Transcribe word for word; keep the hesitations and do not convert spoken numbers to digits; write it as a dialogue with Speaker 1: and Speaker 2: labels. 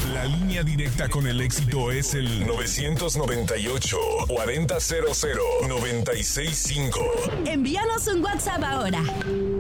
Speaker 1: La línea directa con el éxito es el novecientos noventa y ocho, cuarenta cero cero, noventa y seis cinco.
Speaker 2: Envíanos un WhatsApp ahora.